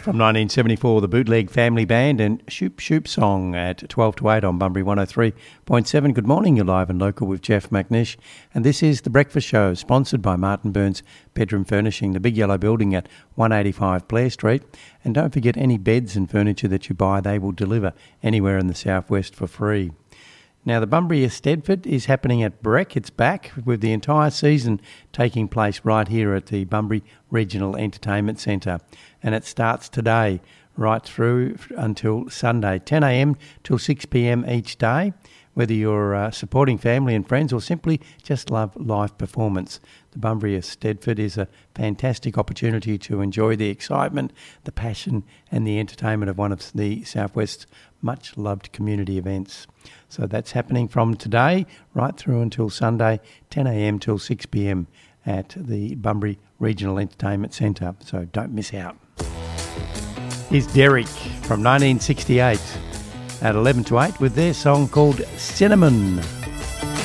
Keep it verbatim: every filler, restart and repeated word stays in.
From nineteen seventy-four, the Bootleg Family Band and Shoop Shoop Song at twelve to eight on Bunbury one oh three point seven. Good morning, you're live and local with Jeff McNish. And this is The Breakfast Show, sponsored by Martin Burns Bedroom Furnishing, the big yellow building at one eighty-five Blair Street. And don't forget, any beds and furniture that you buy, they will deliver anywhere in the southwest for free. Now, the Bunbury Eisteddfod is happening at Breck. It's back with the entire season taking place right here at the Bunbury Regional Entertainment Centre. And it starts today right through until Sunday, ten a.m. till six p.m. each day. Whether you're uh, supporting family and friends or simply just love live performance, the Bunbury Eisteddfod is a fantastic opportunity to enjoy the excitement, the passion and the entertainment of one of the Southwest's much-loved community events. So that's happening from today right through until Sunday, ten a.m. till six p.m. at the Bunbury Regional Entertainment Centre. So don't miss out. Here's Derek from nineteen sixty-eight at eleven to eight with their song called Cinnamon.